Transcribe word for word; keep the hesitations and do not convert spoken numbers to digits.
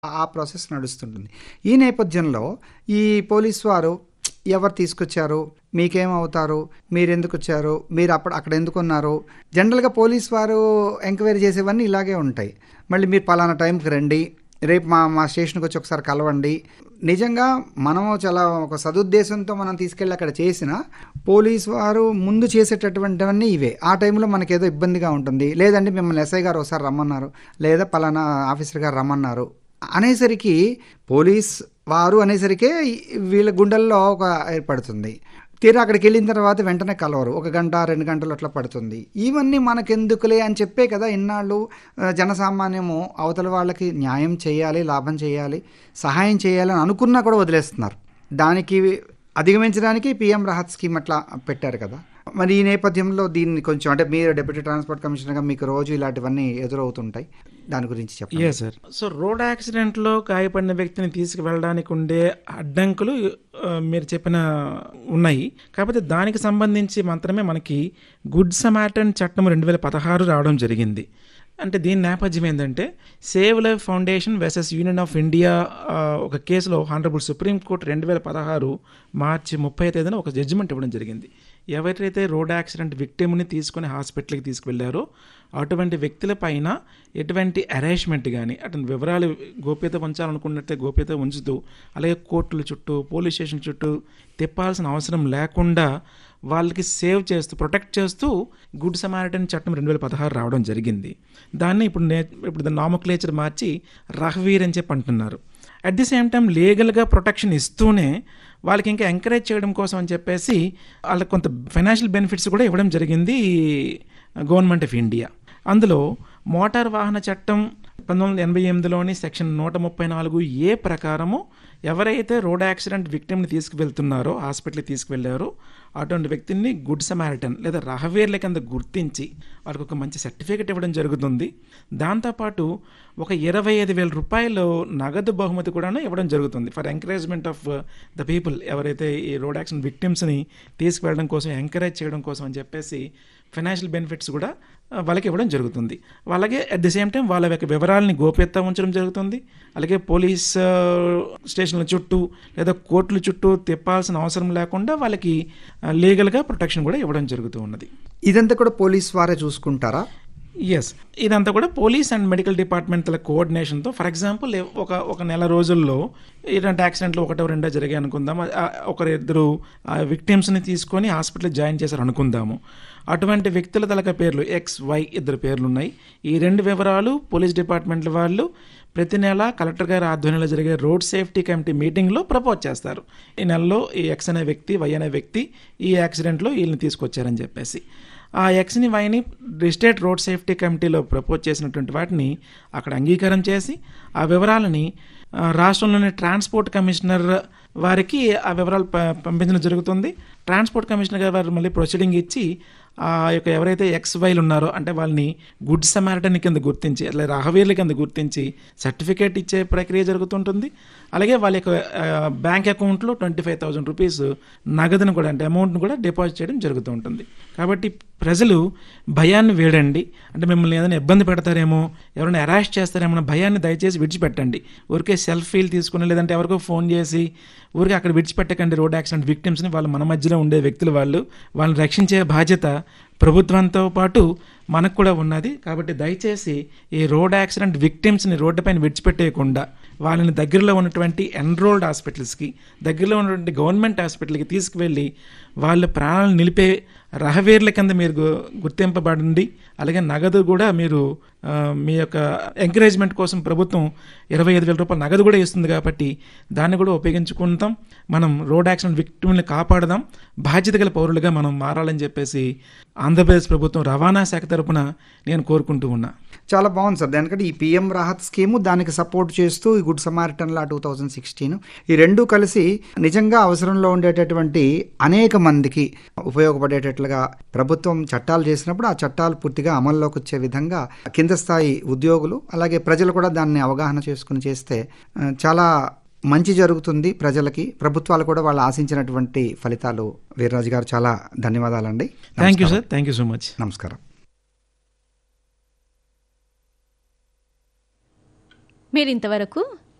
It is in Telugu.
ఆ ప్రాసెస్ నడుస్తుంటుంది. ఈ నేపథ్యంలో ఈ పోలీసు వారు ఎవరు తీసుకొచ్చారు, మీకేమవుతారు, మీరెందుకొచ్చారు, మీరు అప్పుడు అక్కడ ఎందుకున్నారు, జనరల్గా పోలీసు వారు ఎంక్వైరీ చేసేవన్నీ ఇలాగే ఉంటాయి. మళ్ళీ మీరు పలానా టైంకి రండి, రేపు మా మా స్టేషన్కి వచ్చి ఒకసారి కలవండి. నిజంగా మనము చాలా ఒక సదుద్దేశంతో మనం తీసుకెళ్ళి అక్కడ చేసిన పోలీసు వారు ముందు చేసేటటువంటివన్నీ ఇవే. ఆ టైంలో మనకేదో ఇబ్బందిగా ఉంటుంది, లేదంటే మిమ్మల్ని ఎస్ఐ గారు ఒకసారి రమ్మన్నారు, లేదా పలానా ఆఫీసర్ గారు రమ్మన్నారు అనేసరికి పోలీస్ వారు అనేసరికే వీళ్ళ గుండెల్లో ఒక ఏర్పడుతుంది. తీరా అక్కడికి వెళ్ళిన తర్వాత వెంటనే కలవరు, ఒక గంట రెండు గంటలు అట్లా పడుతుంది. ఇవన్నీ మనకెందుకులే అని చెప్పే కదా ఇన్నాళ్ళు జనసామాన్యము అవతల వాళ్ళకి న్యాయం చేయాలి, లాభం చేయాలి, సహాయం చేయాలి అని అనుకున్నా కూడా వదిలేస్తున్నారు. దానికి అధిగమించడానికి పిఎం రాహత్ స్కీమ్ అట్లా పెట్టారు కదా. మరి ఈ నేపథ్యంలో దీన్ని కొంచెం, అంటే మీరు డిప్యూటీ ట్రాన్స్పోర్ట్ కమిషనర్గా మీకు రోజు ఇలాంటివన్నీ ఎదురవుతుంటాయి, దాని గురించి చెప్పండి. Yes sir. సో రోడ్ యాక్సిడెంట్లో గాయపడిన వ్యక్తిని తీసుకువెళ్ళడానికి ఉండే అడ్డంకులు మీరు చెప్పిన ఉన్నాయి. కాకపోతే దానికి సంబంధించి మాత్రమే మనకి గుడ్ సమారిటన్ చట్టం రెండు వేల పదహారు రావడం జరిగింది. అంటే దీని నేపథ్యం ఏంటంటే save life foundation versus union of India ఒక కేసులో హానరబుల్ సుప్రీంకోర్టు రెండు వేల పదహారు మార్చి ముప్పై తేదీన ఒక జడ్జిమెంట్ ఇవ్వడం జరిగింది. ఎవరైతే రోడ్ యాక్సిడెంట్ విక్టిమ్ని తీసుకొని హాస్పిటల్కి తీసుకువెళ్ళారో అటువంటి వ్యక్తుల పైన ఎటువంటి అరేంజ్మెంట్ కానీ అటువంటి వివరాలు గోప్యత ఉంచాలనుకున్నట్టే గోప్యత ఉంచుతూ, అలాగే కోర్టుల చుట్టూ పోలీస్ స్టేషన్ చుట్టూ తిప్పాల్సిన అవసరం లేకుండా వాళ్ళకి సేవ్ చేస్తూ ప్రొటెక్ట్ చేస్తూ గుడ్ సమారిటన్ చట్టం రెండు వేల పదహారు రావడం జరిగింది. దాన్ని ఇప్పుడు నే ఇప్పుడు దాని నామక్లేచర్ మార్చి రహ్వీర్ అని చెప్పి అంటున్నారు. అట్ ది సేమ్ టైం లీగల్గా ప్రొటెక్షన్ ఇస్తూనే వాళ్ళకి ఇంకా ఎంకరేజ్ చేయడం కోసం అని చెప్పేసి వాళ్ళకి కొంత ఫైనాన్షియల్ బెనిఫిట్స్ కూడా ఇవ్వడం జరిగింది గవర్నమెంట్ ఆఫ్ ఇండియా. అందులో మోటార్ వాహన చట్టం పంతొమ్మిది వందల ఎనభై ఎనిమిదిలోని సెక్షన్ నూట ముప్పై నాలుగు ఏ ప్రకారము ఎవరైతే రోడ్ యాక్సిడెంట్ విక్టిమ్ని తీసుకువెళ్తున్నారో హాస్పిటల్కి తీసుకువెళ్ళారో అటువంటి వ్యక్తిని గుడ్ సమారిటన్ లేదా రహవేర్ల కింద గుర్తించి వాళ్ళకి ఒక మంచి సర్టిఫికేట్ ఇవ్వడం జరుగుతుంది. దాంతోపాటు ఒక ఇరవై ఐదు వేల రూపాయలు నగదు బహుమతి కూడా ఇవ్వడం జరుగుతుంది for encouragement of the people. ఎవరైతే ఈ రోడ్ యాక్సిడెంట్ విక్టిమ్స్ని తీసుకువెళ్ళడం కోసం ఎంకరేజ్ చేయడం కోసం అని చెప్పేసి ఫైనాన్షియల్ బెనిఫిట్స్ కూడా వాళ్ళకి ఇవ్వడం జరుగుతుంది. అలాగే అట్ ది సేమ్ టైం వాళ్ళ యొక్క వివరాలని గోప్యత ఉంచడం జరుగుతుంది. అలాగే పోలీస్ స్టేషన్ల చుట్టూ లేదా కోర్టుల చుట్టూ తిప్పాల్సిన అవసరం లేకుండా వాళ్ళకి లీగల్గా ప్రొటెక్షన్ కూడా ఇవ్వడం జరుగుతూ ఉన్నది. ఇదంతా కూడా పోలీస్ వారే చూసుకుంటారా? ఎస్, ఇదంతా కూడా police and medical డిపార్ట్మెంట్ల కోఆర్డినేషన్తో. For example ఒక ఒక నెల రోజుల్లో ఇలాంటి యాక్సిడెంట్లు ఒకటో రెండో జరిగాయి అనుకుందాం. ఒకరు ఇద్దరు విక్టిమ్స్ని తీసుకొని హాస్పిటల్ జాయిన్ చేశారు అనుకుందాము. అటువంటి వ్యక్తుల తలక పేర్లు ఎక్స్ వై ఇద్దరు పేర్లు ఉన్నాయి. ఈ రెండు వివరాలు పోలీస్ డిపార్ట్మెంట్ల వాళ్ళు ప్రతి నెల కలెక్టర్ గారి ఆధ్వర్యంలో జరిగే రోడ్ సేఫ్టీ కమిటీ మీటింగ్లో ప్రపోజ్ చేస్తారు. ఈ నెలలో ఈ ఎక్స్ అనే వ్యక్తి వై అనే వ్యక్తి ఈ యాక్సిడెంట్లో వీళ్ళని తీసుకొచ్చారని చెప్పేసి ఆ ఎక్స్ని వైని డిస్ట్రిక్ట్ రోడ్ సేఫ్టీ కమిటీలో ప్రపోజ్ చేసినటువంటి వాటిని అక్కడ అంగీకారం చేసి ఆ వివరాలని రాష్ట్రంలోని ట్రాన్స్పోర్ట్ కమిషనర్ వారికి ఆ వివరాలు పంపించడం జరుగుతుంది. ట్రాన్స్పోర్ట్ కమిషనర్ గారు వారు మళ్ళీ ప్రొసీడింగ్ ఇచ్చి ఆ యొక్క ఎవరైతే ఎక్స్ వైలు ఉన్నారో అంటే వాళ్ళని గుడ్ సమారిటన్ కింద గుర్తించి అట్లా రహవీర్ల కింద గుర్తించి సర్టిఫికేట్ ఇచ్చే ప్రక్రియ జరుగుతుంటుంది. అలాగే వాళ్ళ యొక్క బ్యాంక్ అకౌంట్లో ట్వంటీ ఫైవ్ థౌజండ్ రూపీస్ నగదును కూడా అంటే అమౌంట్ను కూడా డిపాజిట్ చేయడం జరుగుతూ ఉంటుంది. కాబట్టి ప్రజలు భయాన్ని వేడండి, అంటే మిమ్మల్ని ఏదైనా ఇబ్బంది పెడతారేమో, ఎవరైనా అరెస్ట్ చేస్తారేమో అన్న భయాన్ని దయచేసి విడిచిపెట్టండి. ఊరికే సెల్ఫీలు తీసుకుని లేదంటే ఎవరికో ఫోన్ చేసి ఊరికి అక్కడ విడిచిపెట్టకండి రోడ్ యాక్సిడెంట్ విక్టిమ్స్ని. వాళ్ళు మన మధ్యలో ఉండే వ్యక్తులు, వాళ్ళు వాళ్ళని రక్షించే బాధ్యత ప్రభుత్వంతో పాటు మనకు కూడా ఉన్నది. కాబట్టి దయచేసి ఈ రోడ్ యాక్సిడెంట్ విక్టిమ్స్ని రోడ్డుపైన విడిచిపెట్టేయకుండా వాళ్ళని దగ్గరలో ఉన్నటువంటి ఎన్రోల్డ్ హాస్పిటల్స్కి, దగ్గరలో ఉన్నటువంటి గవర్నమెంట్ హాస్పిటల్కి తీసుకువెళ్ళి వాళ్ళ ప్రాణాలను నిలిపే రహవేర్ల కింద మీరు గుర్తింపబడండి. అలాగే నగదు కూడా మీరు మీ యొక్క ఎంకరేజ్మెంట్ కోసం ప్రభుత్వం ఇరవై ఐదు వేల రూపాయల నగదు కూడా ఇస్తుంది. కాబట్టి దాన్ని కూడా ఉపయోగించుకుంటాం. మనం రోడ్ యాక్సిడెంట్ విక్టిమ్ని కాపాడదాం, బాధ్యత గల పౌరులుగా మనం మారాలని చెప్పేసి ఆంధ్రప్రదేశ్ ప్రభుత్వం రవాణా శాఖ తరపున నేను కోరుకుంటూ ఉన్నా. చాలా బాగుంది సార్. దానికంటే ఈ పిఎం రాహత్ స్కీము దానికి సపోర్ట్ చేస్తూ ఈ గుడ్ సమారిటన్ లా టూ థౌజండ్ సిక్స్టీన్ ఈ రెండు కలిసి నిజంగా అవసరంలో ఉండేటటువంటి అనేక మందికి ఉపయోగపడేటట్లుగా ప్రభుత్వం చట్టాలు చేసినప్పుడు ఆ చట్టాలు పూర్తిగా అమల్లోకి వచ్చే విధంగా కింద స్థాయి ఉద్యోగులు అలాగే ప్రజలు కూడా దాన్ని అవగాహన చేసుకుని చేస్తే చాలా మంచి జరుగుతుంది ప్రజలకి. ప్రభుత్వాలు కూడా వాళ్ళు ఆశించినటువంటి ఫలితాలు. వీర్రాజు గారు చాలా ధన్యవాదాలండి. Thank you sir. Thank you so much. నమస్కారం. మీరు ఇంతవరకు